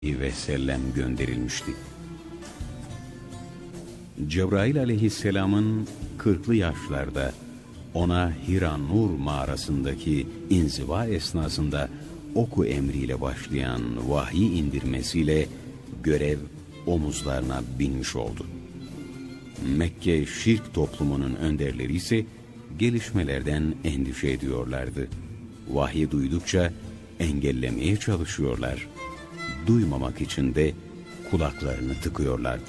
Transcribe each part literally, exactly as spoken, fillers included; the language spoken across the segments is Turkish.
ve sellem gönderilmişti. Cebrail aleyhisselamın kırklı yaşlarda ona Hira Nur mağarasındaki inziva esnasında oku emriyle başlayan vahiy indirmesiyle görev omuzlarına binmiş oldu. Mekke şirk toplumunun önderleri ise gelişmelerden endişe ediyorlardı. Vahyi duydukça engellemeye çalışıyorlar. Duymamak için de kulaklarını tıkıyorlardı.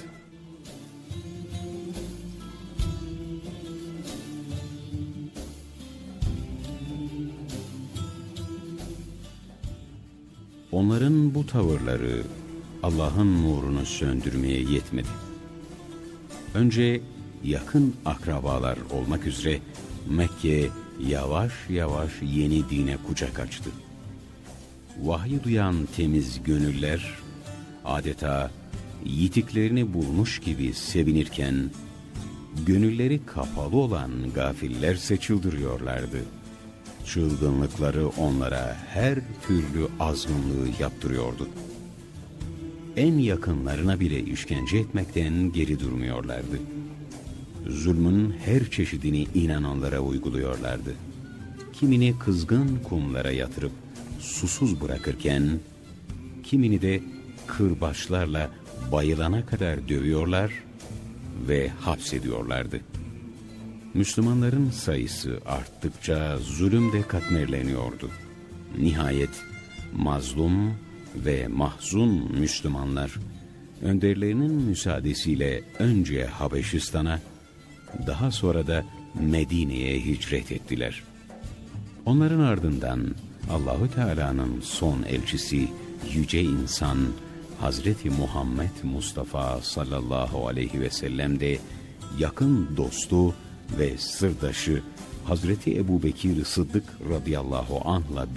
Onların bu tavırları Allah'ın nurunu söndürmeye yetmedi. Önce yakın akrabalar olmak üzere Mekke yavaş yavaş yeni dine kucak açtı. Vahyi duyan temiz gönüller adeta yitiklerini bulmuş gibi sevinirken gönülleri kapalı olan gafillerse çıldırıyorlardı. Çılgınlıkları onlara her türlü azgınlığı yaptırıyordu. En yakınlarına bile işkence etmekten geri durmuyorlardı. Zulmün her çeşidini inananlara uyguluyorlardı. Kimini kızgın kumlara yatırıp susuz bırakırken, kimini de kırbaçlarla bayılana kadar dövüyorlar ve hapsediyorlardı. Müslümanların sayısı arttıkça zulüm de katmerleniyordu. Nihayet mazlum ve mahzun Müslümanlar önderlerinin müsaadesiyle önce Habeşistan'a, daha sonra da Medine'ye hicret ettiler. Onların ardından Allahü Teala'nın son elçisi yüce insan Hazreti Muhammed Mustafa sallallahu aleyhi ve sellem de yakın dostu ve sırdaşı Hazreti Ebubekir Sıddık radıyallahu anh'la